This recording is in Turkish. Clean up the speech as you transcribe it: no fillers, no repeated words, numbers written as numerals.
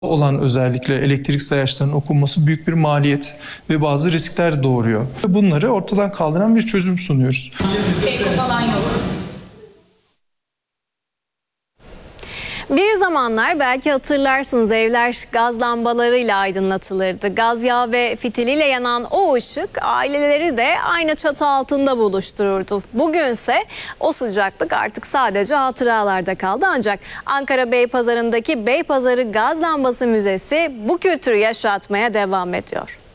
olan özellikle elektrik sayaçlarının okunması büyük bir maliyet ve bazı riskler doğuruyor. Bunları ortadan kaldıran bir çözüm sunuyoruz. Eko falan yok. Bir zamanlar belki hatırlarsınız evler gaz lambalarıyla aydınlatılırdı. Gaz yağı ve fitiliyle yanan o ışık aileleri de aynı çatı altında buluştururdu. Bugünse o sıcaklık artık sadece hatıralarda kaldı. Ancak Ankara Beypazarı'ndaki Beypazarı Gaz Lambası Müzesi bu kültürü yaşatmaya devam ediyor.